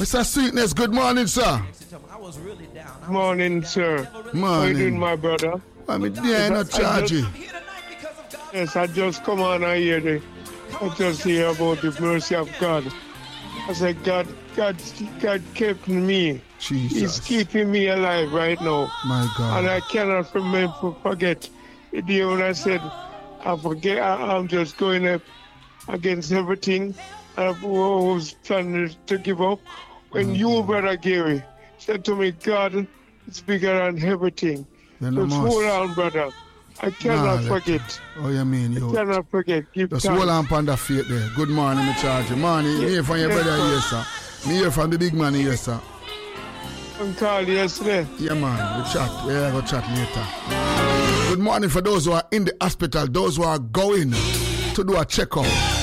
Mr. Sweetness, good morning, sir. Good morning, sir. Morning. How you doing, my brother? I'm not charging. Yes, I just come on and I just hear about the mercy of God. I said, God kept me. Jesus. He's keeping me alive right now. My God. And I cannot forget the day when I said, I'm just going up against everything. I was planning to give up. When you, Brother Gary, said to me, God, it's bigger than everything. Just hold on, brother. I cannot forget. Oh, you mean you? I cannot forget. Just hold on upon the faith there. Good morning, me charge you. Morning, me hear from your brother here, sir. Me hear from the big man here, sir. I'm called yesterday. Yeah, man. We chat. We're going to chat later. Good morning for those who are in the hospital, those who are going to do a checkup.